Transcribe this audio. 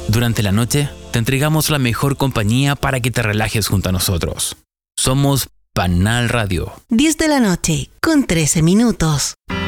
Durante la noche, te entregamos la mejor compañía para que te relajes junto a nosotros. Somos Panal Radio. 10 de la noche, con 13 minutos.